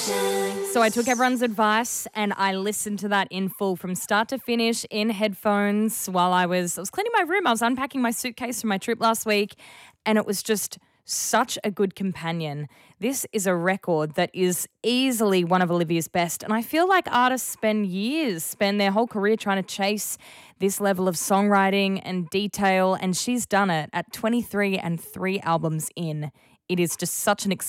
So I took everyone's advice and I listened to that in full from start to finish in headphones while I was cleaning my room. I was unpacking my suitcase from my trip last week, and it was just such a good companion. This is a record that is easily one of Olivia's best, and I feel like artists spend their whole career trying to chase this level of songwriting and detail, and she's done it at 23 and 3 albums in. It is just such an exciting